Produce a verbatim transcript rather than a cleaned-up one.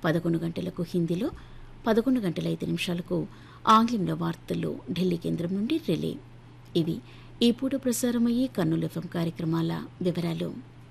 పదకొండు గంటలకు హిందీలో, పదకొండు గంటల ఐదు నిమిషాలకు ఆంగ్లంలో వార్తలు ఢిల్లీ కేంద్రం నుండి రిలే. ఇవి ఈ పూట ప్రసారమయ్యే కర్నూలు ఎఫ్ఎం కార్యక్రమాల వివరాలు.